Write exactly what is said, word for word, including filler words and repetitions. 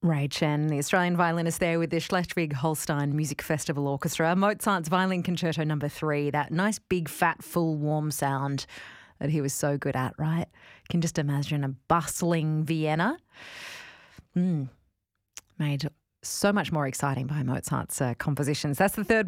Ray Chen, the Australian violinist there with the Schleswig-Holstein Music Festival Orchestra. Mozart's Violin Concerto number three, that nice big fat full warm sound that he was so good at, right? You can just imagine a bustling Vienna. Mm. Made so much more exciting by Mozart's uh, compositions. That's the third